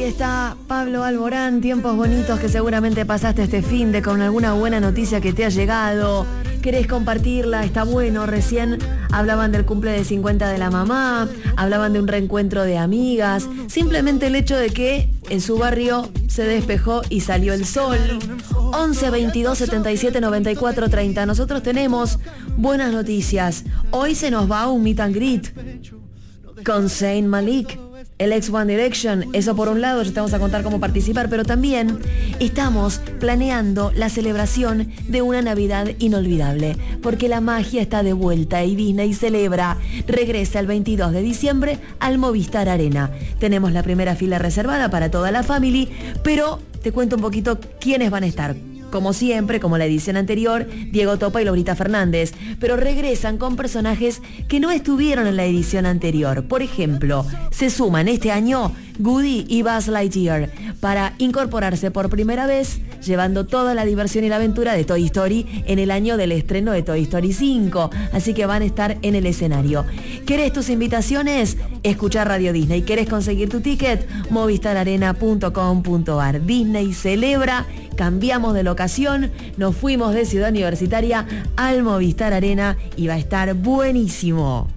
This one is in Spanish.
está Pablo Alborán, tiempos bonitos que seguramente pasaste este finde con alguna buena noticia que te ha llegado. ¿Querés compartirla? Está bueno. Recién hablaban del cumple de 50 de la mamá, hablaban de un reencuentro de amigas, simplemente el hecho de que en su barrio se despejó y salió el sol. 11 22 77 94 30. Nosotros tenemos buenas noticias. Hoy se nos va un meet and greet con Zayn Malik, el ex One Direction. Eso por un lado, ya te vamos a contar cómo participar, pero también estamos planeando la celebración de una Navidad inolvidable, porque la magia está de vuelta y Disney celebra. Regresa el 22 de diciembre al Movistar Arena. Tenemos la primera fila reservada para toda la family, pero te cuento un poquito quiénes van a estar. Como siempre, como la edición anterior, Diego Topa y Laurita Fernández, pero regresan con personajes que no estuvieron en la edición anterior. Por ejemplo, se suman este año Woody y Buzz Lightyear para incorporarse por primera vez, llevando toda la diversión y la aventura de Toy Story en el año del estreno de Toy Story 5. Así que van a estar en el escenario. ¿Querés tus invitaciones? Escuchar Radio Disney. ¿Querés conseguir tu ticket? movistararena.com.ar. Disney celebra. Cambiamos de locación, nos fuimos de Ciudad Universitaria al Movistar Arena y va a estar buenísimo.